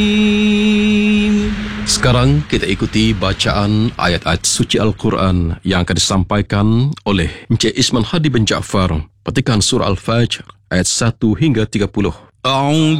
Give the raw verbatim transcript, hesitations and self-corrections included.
Sekarang kita ikuti bacaan ayat-ayat suci Al-Quran yang akan disampaikan oleh Encik Isman Hadi bin Jaafar, petikan surah Al-Fajr ayat satu hingga tiga puluh.